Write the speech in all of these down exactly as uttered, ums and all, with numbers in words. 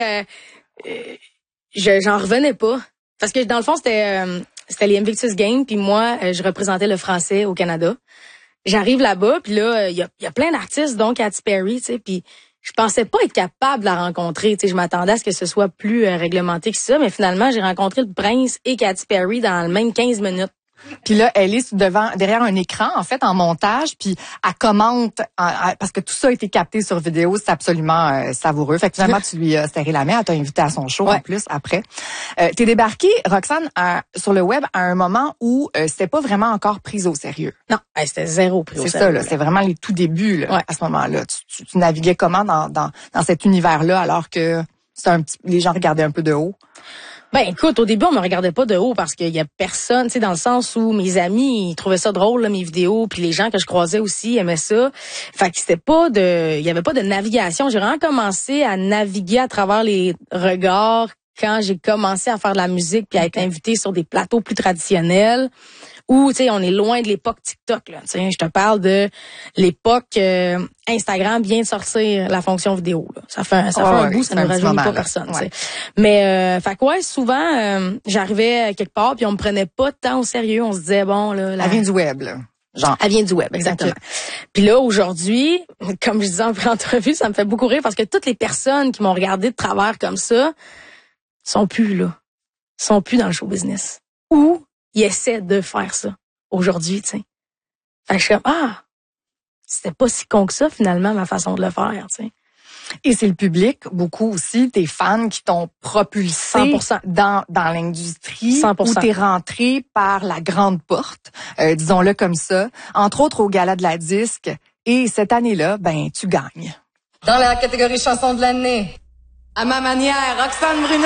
euh, euh, je, j'en revenais pas. Parce que dans le fond, c'était euh, c'était les Invictus Games, puis moi, euh, je représentais le français au Canada. J'arrive là-bas, puis là, il y a, y a plein d'artistes, dont Katy Perry, tu sais, puis je pensais pas être capable de la rencontrer. Tu sais, je m'attendais à ce que ce soit plus euh, réglementé que ça, mais finalement, j'ai rencontré le Prince et Katy Perry dans le même quinze minutes. Puis là, elle est devant, derrière un écran, en fait, en montage, puis elle commente, euh, parce que tout ça a été capté sur vidéo, c'est absolument euh, savoureux. Fait que finalement, tu lui as serré la main, elle t'a invité à son show, ouais. En plus, après. Euh, t'es débarquée, Roxane, à, sur le web à un moment où euh, c'était pas vraiment encore prise au sérieux. Non, hey, c'était zéro pris au c'est sérieux. C'est ça, là, c'est vraiment les tout débuts, là, ouais. À ce moment-là. Tu, tu, tu naviguais comment dans, dans, dans cet univers-là, alors que c'est un petit, les gens regardaient un peu de haut? Ben écoute, au début on me regardait pas de haut parce qu'il y a personne, tu sais, dans le sens où mes amis ils trouvaient ça drôle là, mes vidéos, puis les gens que je croisais aussi aimaient ça. Fait que c'était pas de, il y avait pas de navigation. J'ai vraiment commencé à naviguer à travers les regards quand j'ai commencé à faire de la musique puis à être invitée sur des plateaux plus traditionnels. Où, tu sais, on est loin de l'époque TikTok, là. Tu sais, je te parle de l'époque euh, Instagram vient de sortir la fonction vidéo, là. Ça fait un, ça oh, fait un ouais, bout, ça ne rajeunit pas personne, ouais. Tu sais. Mais, euh, fait que ouais, souvent, euh, j'arrivais quelque part puis on me prenait pas tant au sérieux. On se disait, bon, là... La... Elle vient du web, là. Genre. Elle vient du web, exactement. Okay. Puis là, aujourd'hui, comme je disais en pré-entrevue, ça me fait beaucoup rire parce que toutes les personnes qui m'ont regardé de travers comme ça sont plus là. Sont plus dans le show business. Ou il essaie de faire ça aujourd'hui, tu sais. Fait que je suis comme, ah, c'était pas si con que ça, finalement, ma façon de le faire, tu sais. Et c'est le public, beaucoup aussi, tes fans qui t'ont propulsé cent pour cent dans dans l'industrie, cent pour cent où t'es rentré par la grande porte, euh, disons-le comme ça, entre autres au Gala de la Disque. Et cette année-là, ben, tu gagnes. Dans la catégorie chanson de l'année, à ma manière, Roxane Bruno.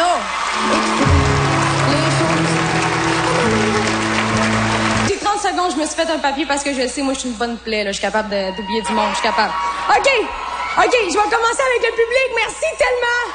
Secondes, je me suis fait un papier parce que je sais, moi, je suis une bonne plaie, là. Je suis capable de, d'oublier du monde. Je suis capable. OK! OK, je vais commencer avec le public. Merci tellement!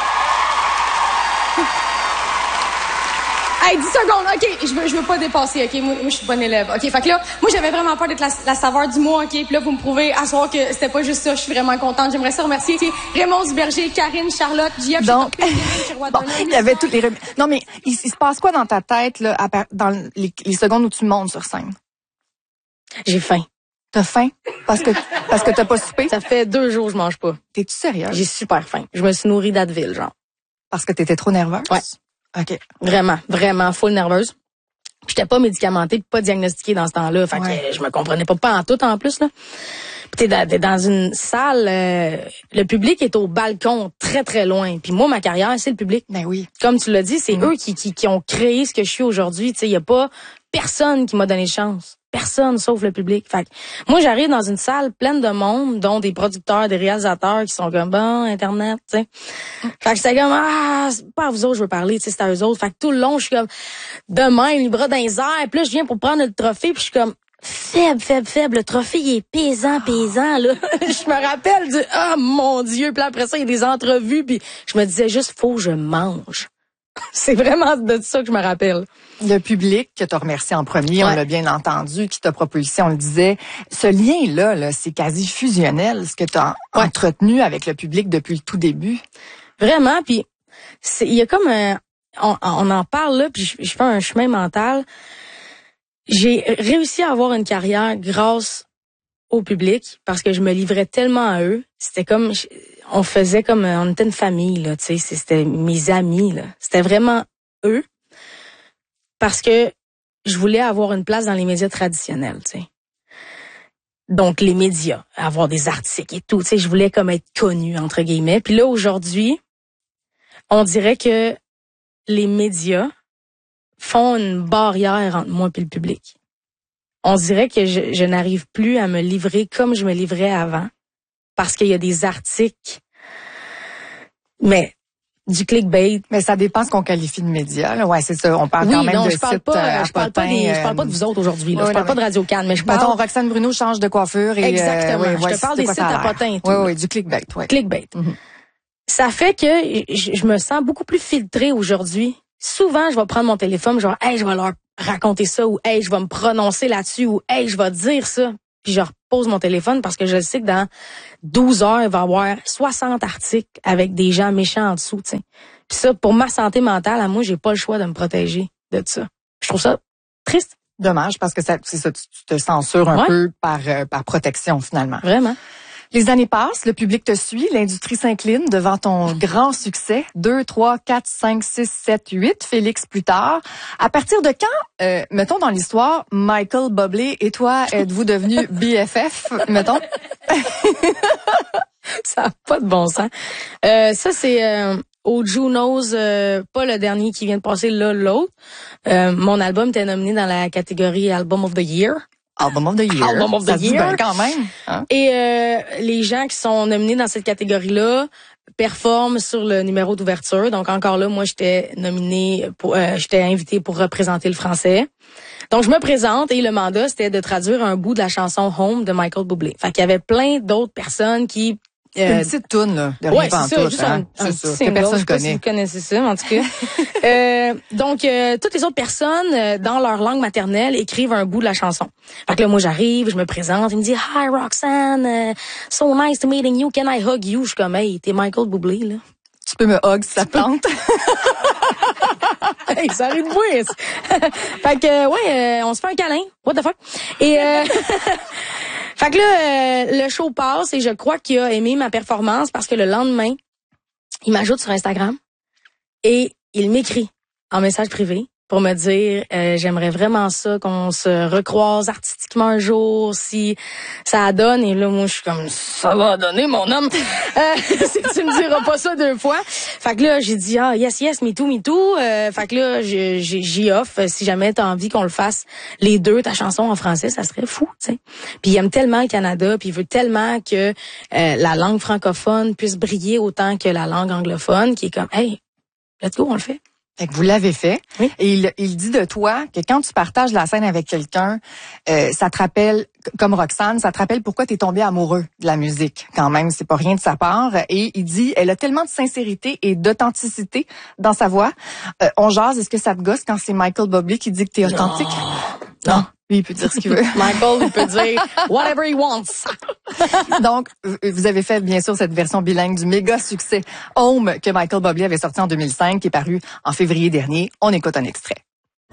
Hey, dix secondes. OK, je veux, je veux pas dépasser. OK, moi, moi je suis bonne élève. OK, fait que là, moi, j'avais vraiment peur d'être la, la saveur du mois. OK, puis là, vous me prouvez à soir que c'était pas juste ça. Je suis vraiment contente. J'aimerais ça remercier Raymond Duberger, Karine, Charlotte, J F. Donc, bon, il y avait toutes les rem... Non, mais il, il se passe quoi dans ta tête, là, à, dans les, les secondes où tu montes sur scène? J'ai faim. T'as faim? Parce que, parce que t'as pas soupé? Ça fait deux jours que je mange pas. T'es-tu sérieuse? J'ai super faim. Je me suis nourrie d'Advil, genre. Parce que t'étais trop nerveuse? Ouais. OK. Vraiment, vraiment full nerveuse. J'étais pas médicamentée, pas diagnostiquée dans ce temps-là. Fait ouais. que je me comprenais pas, pas en tout en plus, là. Puis t'es dans, t'es dans une salle, euh, le public est au balcon, très très loin. Puis moi, ma carrière, c'est le public. Ben oui. Comme tu l'as dit, c'est mmh. eux qui, qui, qui ont créé ce que je suis aujourd'hui. Tu sais, il y a pas personne qui m'a donné chance. Personne sauf le public. Fait que moi, j'arrive dans une salle pleine de monde, dont des producteurs, des réalisateurs qui sont comme, bon, Internet, tu sais. Fait que j'étais comme, ah, c'est pas à vous autres je veux parler, tu sais, c'est à eux autres. Fait que tout le long, je suis comme, de même, les bras dans les airs. Puis là, je viens pour prendre le trophée, puis je suis comme, faible, faible, faible. Le trophée, il est pesant, pesant, là. Je me rappelle du, ah, oh, mon Dieu. Puis après ça, il y a des entrevues, puis je me disais juste, faut que je mange. C'est vraiment de ça que je me rappelle. Le public que tu as remercié en premier, ouais. On l'a bien entendu, qui t'a propulsé, on le disait. Ce lien-là, là, c'est quasi fusionnel, ce que tu as ouais. entretenu avec le public depuis le tout début. Vraiment, puis c'est il y a comme un... On, on en parle là, puis je, je fais un chemin mental. J'ai réussi à avoir une carrière grâce au public parce que je me livrais tellement à eux. C'était comme... On faisait comme... On était une famille, là, tu sais. C'était mes amis, là. C'était vraiment eux. Parce que je voulais avoir une place dans les médias traditionnels, tu sais. Donc, les médias, avoir des articles et tout, tu sais, je voulais comme être connue, entre guillemets. Puis là, aujourd'hui, on dirait que les médias font une barrière entre moi et le public. On dirait que je, je n'arrive plus à me livrer comme je me livrais avant parce qu'il y a des articles, mais... du clickbait. Mais ça dépend ce qu'on qualifie de médias, là. Ouais, c'est ça. On parle oui, quand même non, de je parle sites pas, je parle pas des, euh, je parle pas de vous autres aujourd'hui, là. Oui, je parle non, pas de Radio Cannes, mais je parle. Mettons, Roxane Bruno change de coiffure et. Exactement. Euh, je ouais, te parle des sites à potins et tout. Oui, oui, du clickbait, ouais. Clickbait. Mm-hmm. Ça fait que je, je me sens beaucoup plus filtrée aujourd'hui. Souvent, je vais prendre mon téléphone, genre, hey, je vais leur raconter ça, ou hey, je vais me prononcer là-dessus, ou hey, je vais dire ça. puis je repose mon téléphone parce que je sais que dans douze heures, il va y avoir soixante articles avec des gens méchants en dessous, tu sais. Puis ça, pour ma santé mentale, à moi, j'ai pas le choix de me protéger de ça. Je trouve ça triste. Dommage, parce que ça, c'est ça, tu te censures un ouais. peu par, euh, par protection, finalement. Vraiment. Les années passent, le public te suit, l'industrie s'incline devant ton grand succès. Deux, trois, quatre, cinq, six, sept, huit, Félix plus tard. À partir de quand, euh, mettons dans l'histoire, Michael Bublé et toi, êtes-vous devenus B F F, mettons? Ça n'a pas de bon sens. Euh, ça, c'est euh, au Junos, euh, pas le dernier qui vient de passer, là, l'autre. Euh, mon album était nominé dans la catégorie Album of the Year. Album of the Year. Album of the ça Year. Dit ben quand même. Hein? Et euh, les gens qui sont nominés dans cette catégorie-là performent sur le numéro d'ouverture. Donc encore là, moi j'étais nominée, pour, euh, j'étais invitée pour représenter le français. Donc je me présente et le mandat c'était de traduire un bout de la chanson Home de Michael Bublé. Fait qu'il y avait plein d'autres personnes qui Euh, une petite toune, là, de ouais, rien c'est ça, tout, juste hein? un, un c'est ça, single, que personne je sais pas connaît. si vous connaissez ça, en tout cas. euh, donc, euh, toutes les autres personnes, euh, dans leur langue maternelle, écrivent un bout de la chanson. Fait que là, moi, j'arrive, je me présente, il me dit « Hi, Roxanne, uh, so nice to meeting you, can I hug you? » Je suis comme « Hey, t'es Michael Bublé, là. » Tu peux me hug si ça te tente. Hey, ça arrive de moi. Fait que, euh, ouais, euh, on se fait un câlin. What the fuck? Et, euh, fait que là, euh, le show passe et je crois qu'il a aimé ma performance parce que le lendemain, il m'ajoute sur Instagram et il m'écrit en message privé pour me dire euh, j'aimerais vraiment ça qu'on se recroise artistiquement un jour si ça donne. Et là, moi, je suis comme ça va donner, mon homme. Euh, si tu me diras pas ça deux fois. Fait que là, j'ai dit ah yes yes me too me too. Euh, fait que là, j'ai j'y offre si jamais t'as envie qu'on le fasse les deux ta chanson en français, ça serait fou, tu sais. Puis il aime tellement le Canada, puis il veut tellement que euh, la langue francophone puisse briller autant que la langue anglophone, qui est comme hey, let's go, on le fait. Fait que vous l'avez fait. Oui. Et il, il dit de toi que quand tu partages la scène avec quelqu'un, euh, ça te rappelle, comme Roxane, ça te rappelle pourquoi t'es tombé amoureux de la musique. Quand même, c'est pas rien de sa part. Et il dit, elle a tellement de sincérité et d'authenticité dans sa voix. Euh, on jase, est-ce que ça te gosse quand c'est Michael Bublé qui dit que t'es authentique? Non. non. Lui, il peut dire ce qu'il veut. Michael, il peut dire whatever he wants. Donc, vous avez fait, bien sûr, cette version bilingue du méga succès Home que Michael Bublé avait sorti en deux mille cinq, qui est paru en février dernier. On écoute un extrait.